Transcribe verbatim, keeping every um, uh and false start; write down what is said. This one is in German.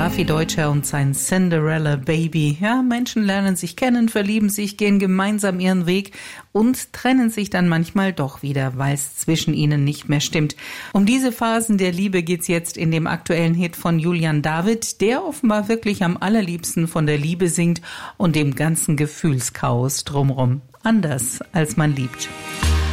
Raffi Deutscher und sein Cinderella Baby. Ja, Menschen lernen sich kennen, verlieben sich, gehen gemeinsam ihren Weg und trennen sich dann manchmal doch wieder, weil es zwischen ihnen nicht mehr stimmt. Um diese Phasen der Liebe geht's jetzt in dem aktuellen Hit von Julian David, der offenbar wirklich am allerliebsten von der Liebe singt und dem ganzen Gefühlschaos drumherum. Anders als man liebt.